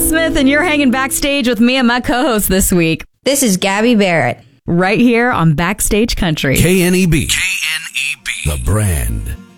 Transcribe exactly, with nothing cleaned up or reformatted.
Smith, and you're hanging backstage with me and my co-host this week. This is Gabby Barrett. Right here on Backstage Country. K N E B. K N E B. The Brand.